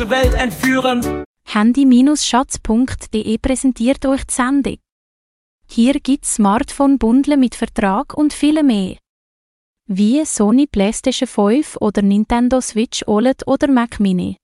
Welt entführen. Handy-Schatz.de präsentiert euch die Sendung. Hier gibt's Smartphone-Bundle mit Vertrag und viel mehr. Wie Sony PlayStation 5 oder Nintendo Switch OLED oder Mac Mini.